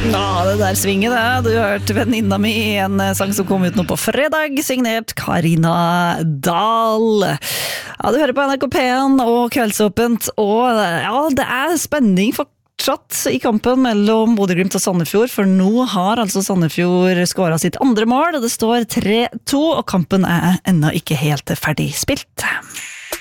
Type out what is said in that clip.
Ja, det der svinger det. Du hørte venninna mi, en sang som kom ut nå på fredag, signert Karina Dahl. Ja, du hører på NRK P1 og Kveldsåpent, og ja, det er spenning fortsatt i kampen mellom Bodø/Glimt og Sandefjord, for nå har altså Sandefjord skåret sitt andre mål, og det står 3-2, og kampen er ennå ikke helt ferdig spilt.